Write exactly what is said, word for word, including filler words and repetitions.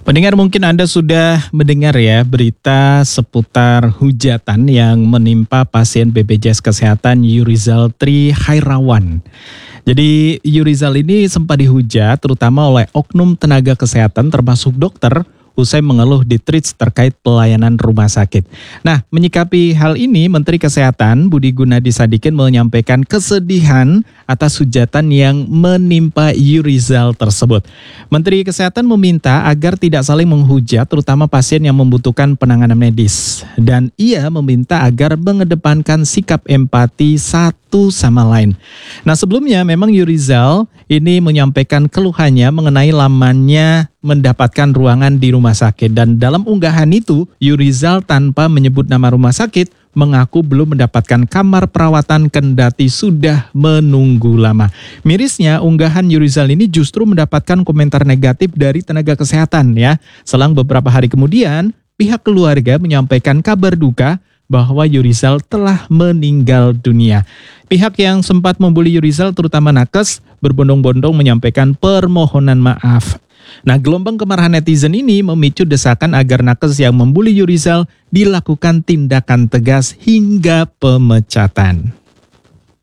Pendengar, mungkin Anda sudah mendengar ya berita seputar hujatan yang menimpa pasien B P J S Kesehatan Yurizal Tri Hairawan. Jadi Yurizal ini sempat dihujat terutama oleh oknum tenaga kesehatan termasuk dokter usai mengeluh di Trits terkait pelayanan rumah sakit. Nah, menyikapi hal ini, Menteri Kesehatan Budi Gunadi Sadikin menyampaikan kesedihan atas hujatan yang menimpa Yurizal tersebut. Menteri Kesehatan meminta agar tidak saling menghujat, terutama pasien yang membutuhkan penanganan medis. Dan ia meminta agar mengedepankan sikap empati satu sama lain. Nah, sebelumnya memang Yurizal ini menyampaikan keluhannya mengenai lamanya mendapatkan ruangan di rumah sakit, dan dalam unggahan itu Yurizal tanpa menyebut nama rumah sakit mengaku belum mendapatkan kamar perawatan kendati sudah menunggu lama. Mirisnya unggahan Yurizal ini justru mendapatkan komentar negatif dari tenaga kesehatan ya. Selang beberapa hari kemudian pihak keluarga menyampaikan kabar duka bahwa Yurizal telah meninggal dunia. Pihak yang sempat membuli Yurizal terutama nakes berbondong-bondong menyampaikan permohonan maaf. Nah, gelombang kemarahan netizen ini memicu desakan agar nakes yang membuli Yurizal dilakukan tindakan tegas hingga pemecatan.